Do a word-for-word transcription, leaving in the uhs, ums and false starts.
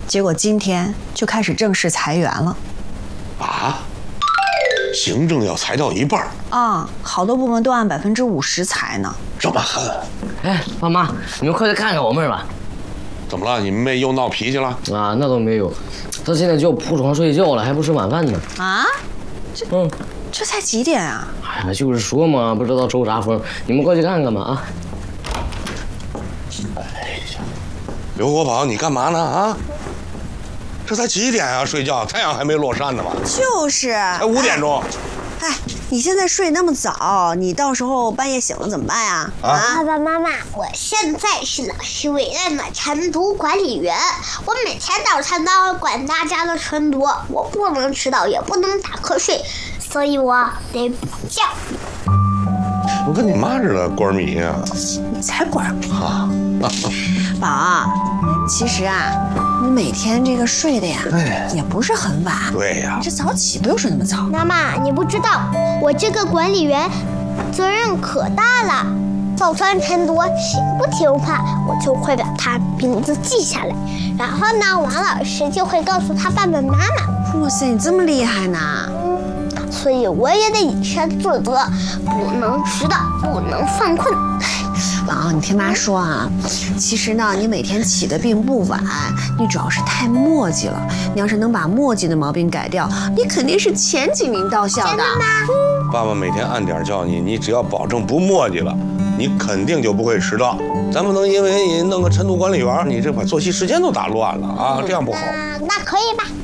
结果今天就开始正式裁员了。 啊？行政要裁掉一半啊、嗯，好多部门都按百分之五十裁呢。 这么狠？ 哎，爸妈，你们快来看看我妹儿吧。 怎么了？你妹又闹脾气了？ 啊，那倒没有，她现在就要铺床睡觉了，还不吃晚饭呢。 啊？这嗯，这才几点啊？ 哎呀，就是说嘛，不知道抽啥风，你们过去看看吧啊。 哎呀，刘国宝，你干嘛呢啊？这才几点啊？睡觉，太阳还没落山呢吧？ 就是， 才五点钟。 哎，你现在睡那么早，你到时候半夜醒了怎么办呀？ 啊！爸爸妈妈，我现在是老师委任的晨读管理员，我每天早晨都要管大家的晨读，我不能迟到，也不能打瞌睡，所以我得补觉。 我跟你妈似的，官迷呀！ 你才官迷啊！ 宝，其实啊，你每天这个睡的呀，哎、也不是很晚。 对呀， 你这早起不用睡那么早。 妈妈，你不知道，我这个管理员责任可大了。早餐晨读谁不听话，我就会把他名字记下来，然后呢，王老师就会告诉他爸爸妈妈。 哇塞，你这么厉害呢！ 嗯，所以我也得以身作则，不能迟到，不能犯困。 宝，你听妈说啊，其实呢，你每天起的并不晚，你主要是太磨叽了。你要是能把磨叽的毛病改掉，你肯定是前几名到校的。 真的吗？ 爸爸每天按点叫你，你只要保证不磨叽了，你肯定就不会迟到。咱不能因为你弄个晨读管理员，你这把作息时间都打乱了啊，这样不好。 嗯，那可以吧。